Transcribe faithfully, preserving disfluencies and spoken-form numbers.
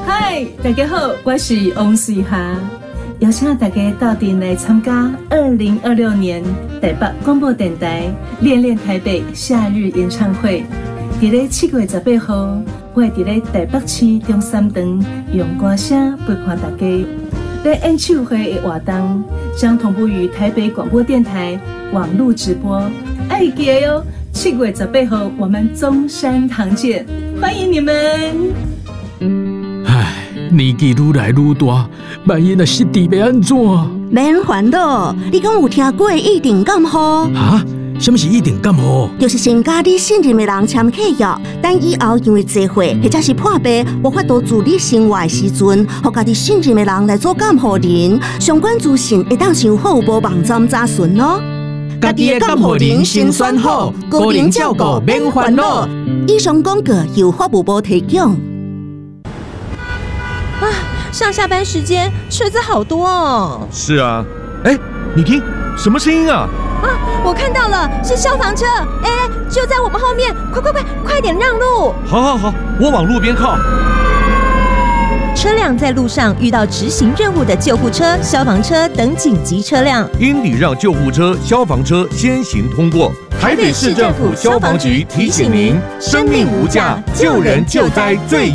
嗨，大家好，我是王水霞，邀请大家到店来参加二零二六年台北广播电台恋恋台北夏日演唱会。伫咧七月十八号，我会伫咧台北市中山堂用歌声陪伴大家。在演唱会的活动将同步于台北广播电台网络直播，爱记得哟！七月十八号我们中山堂见，欢迎你们。 唉，年纪愈来愈大，万一若失智要安怎？ 免烦恼，你讲有听过一定感冒？ 哈？什么是一定感冒？ 就是先甲你信任的人签契约，等以后因为聚会或者是破病，无法度自理生活的时阵，互家己信任的人来做监护人。相关资讯会当上服务部网站查询哦。 家己的监护人先选好，个人照顾免烦恼。 以上广告由服务部提供。 啊，上下班时间车子好多哦。 是啊，哎，你听，什么声音啊？ 啊，我看到了，是消防车，哎，就在我们后面，快快快，快点让路！ 好好好，我往路边靠。 车辆在路上遇到执行任务的救护车、消防车等紧急车辆， 应礼让救护车、消防车先行通过。台北市政府消防局提醒您：生命无价，救人救灾最